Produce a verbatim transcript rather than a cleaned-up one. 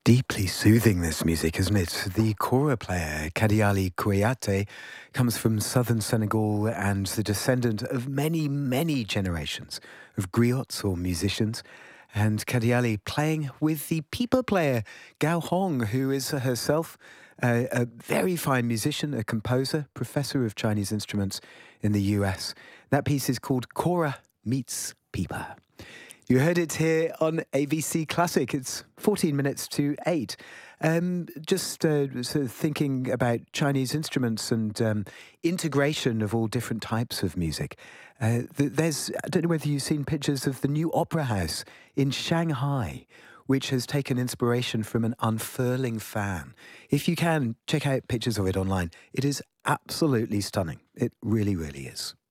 Deeply soothing, this music, isn't it? The kora player, Kadiali Kouyaté, comes from southern Senegal and the descendant of many, many generations of griots or musicians. And Kadiali playing with the pipa player, Gao Hong, who is herself a, a very fine musician, a composer, professor of Chinese instruments in the U S. That piece is called Kora Meets Pipa. You heard it here on A B C Classic. It's fourteen minutes to eight. Um, just uh, sort of thinking about Chinese instruments and um, integration of all different types of music. Uh, th- there's, I don't know whether you've seen pictures of the new opera house in Shanghai, which has taken inspiration from an unfurling fan. If you can, check out pictures of it online. It is absolutely stunning. It really, really is.